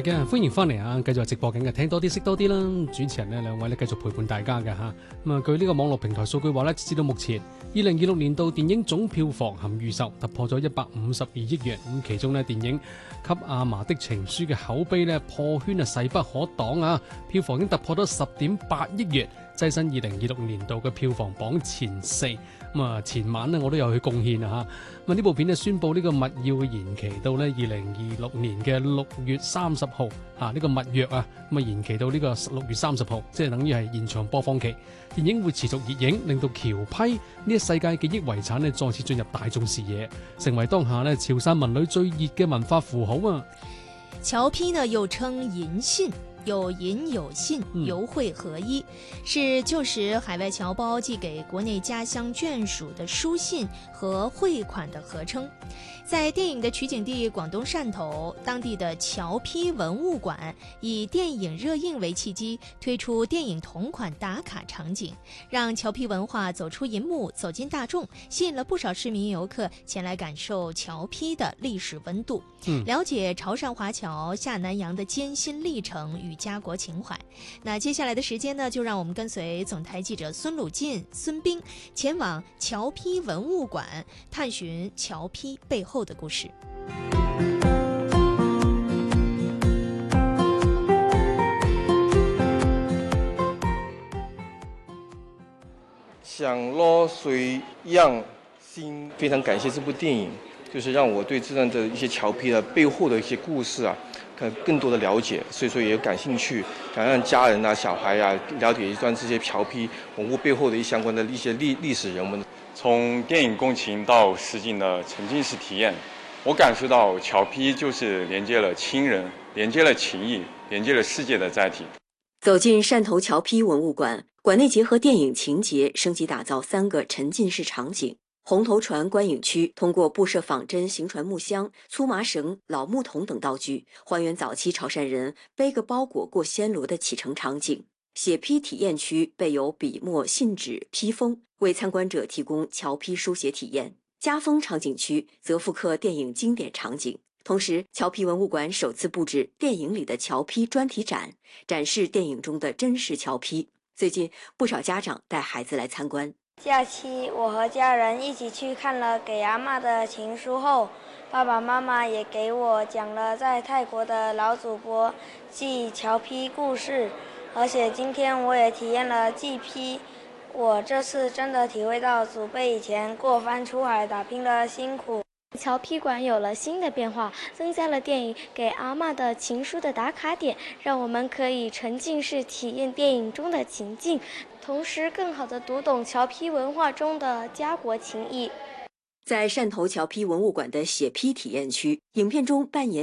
嘅，歡迎翻嚟啊！繼續係直播緊嘅，聽多啲識多啲啦。主持人呢兩位咧繼續陪伴大家嘅嚇。咁啊，據呢個網絡平台數據話咧，至到目前2026年度電影總票房含預售突破咗152億元。咁其中呢，電影《給阿嫲的情書》嘅口碑咧破圈啊勢不可擋啊！票房已經突破咗10.8億元，躋身2026年度嘅票房榜前4。咁啊，前晚呢，我都有去貢獻啊嚇。咁啊，呢部片呢宣布呢個密鑰嘅延期到呢2026年嘅6月30號啊，呢個密約啊，咁啊延期到呢個6月30號，即係等於係延長播放期。電影會持續熱映，令到僑批呢一世界記憶遺產呢再次進入大眾視野，成為當下呢潮汕文旅最熱嘅文化符號啊！ 僑批呢又稱銀信。有银有信，邮汇合一，是旧时海外侨胞寄给国内家乡眷属的书信和汇款的合称。在电影的取景地广东汕头，当地的侨批文物馆以电影热映为契机，推出电影同款打卡场景，让侨批文化走出银幕，走进大众，吸引了不少市民游客前来感受侨批的历史温度，了解潮汕华侨下南洋的艰辛历程与家国情怀。那接下来的时间呢，就让我们跟随总台记者孙鲁进、孙斌前往侨批文物馆，探寻侨批背后的故事。 想落水样心，非常感谢这部电影，就是让我对这样的一些侨批的背后的一些故事啊，更多的了解，所以说也有感兴趣，想让家人啊、小孩啊了解一段这些侨批文物背后的相关的一些历史人文。 从电影共情到实景的沉浸式体验，我感受到侨批就是连接了亲人、连接了情谊、连接了世界的载体。 走进汕头侨批文物馆，馆内结合电影情节，升级打造3个沉浸式场景。红头船观影区通过布设仿真行船木箱、粗麻绳、老木桶等道具，还原早期潮汕人背个包裹过暹罗的启程场景。写批体验区备有笔墨、信纸、批封，为参观者提供侨批书写体验。家风场景区则复刻电影经典场景。同时，侨批文物馆首次布置电影里的侨批专题展，展示电影中的真实侨批。最近，不少家长带孩子来参观。 假期，我和家人一起去看了《给阿嬷的情书》后，爸爸妈妈也给我讲了在泰国的老祖伯寄侨批故事，而且今天我也体验了寄批。我这次真的体会到祖辈以前过番出海打拼的辛苦。 侨批馆有了新的变化，增加了电影《给阿嬷的情书》的打卡点，让我们可以沉浸式体验电影中的情境，同时更好地读懂侨批文化中的家国情谊。 在汕头侨批文物馆的写批体验区，影片中扮演